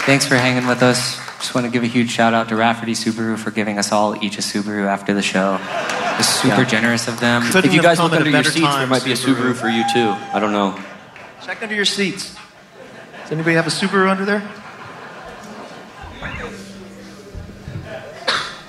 Thanks for hanging with us. Just want to give a huge shout out to Rafferty Subaru for giving us all each a Subaru after the show. It was super generous of them. If you guys look under your seats, there might be a Subaru for you too. I don't know. Check under your seats. Does anybody have a Subaru under there?